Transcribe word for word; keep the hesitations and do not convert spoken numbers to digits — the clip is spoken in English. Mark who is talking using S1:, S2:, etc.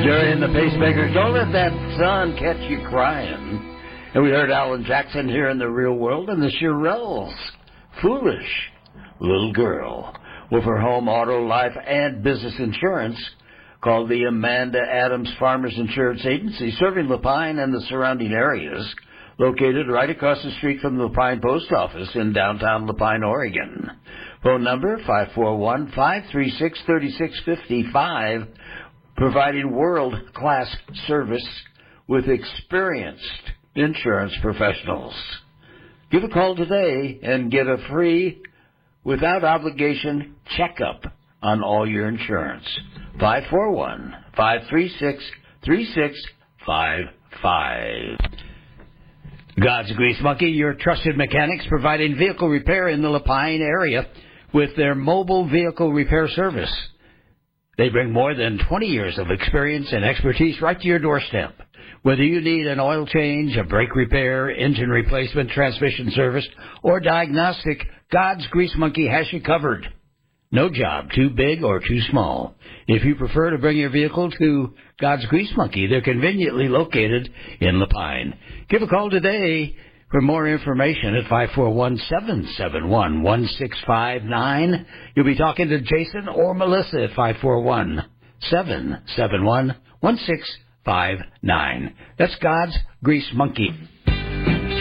S1: Jerry and the Pacemakers, don't let that sun catch you crying. And we heard Alan Jackson here in The Real World, and the Shirelles, Foolish Little Girl, with her home, auto, life, and business insurance, called the Amanda Adams Farmers Insurance Agency, serving Lapine and the surrounding areas, located right across the street from the Lapine Post Office in downtown Lapine, Oregon. Phone number five four one, five three six, three six five five, providing world-class service with experienced insurance professionals. Give a call today and get a free, without obligation, checkup on all your insurance. five four one, five three six, three six five five. God's Grease Monkey, your trusted mechanics, providing vehicle repair in the Lapine area with their mobile vehicle repair service. They bring more than twenty years of experience and expertise right to your doorstep. Whether you need an oil change, a brake repair, engine replacement, transmission service, or diagnostic, God's Grease Monkey has you covered. No job too big or too small. If you prefer to bring your vehicle to God's Grease Monkey, they're conveniently located in Lapine. Give a call today for more information at five four one, seven seven one, one six five nine. You'll be talking to Jason or Melissa at five four one, seven seven one, one six five nine. That's God's Grease Monkey.